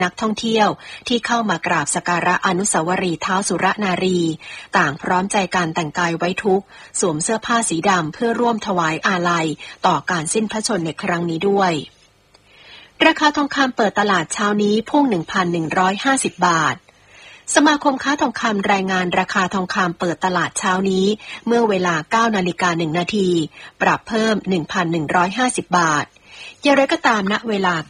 นักท่องเที่ยวที่เข้ามากราบสักการะอนุสาวรีย์ท้าวสุรนารีต่างพร้อมใจการแต่งกายไว้ทุกข์สวมเสื้อผ้าสีดำเพื่อร่วมถวายอาลัยต่อการสิ้นพระชนม์ในครั้งนี้ด้วยราคาทองคำเปิดตลาดเช้านี้พุ่ง 1,150 บาทสมาคมค้าทองคำรายงานราคาทองคำเปิดตลาดเช้านี้เมื่อเวลา 9:01 น.ปรับเพิ่ม 1,150 บาทอย่างไรก็ตามณเวลา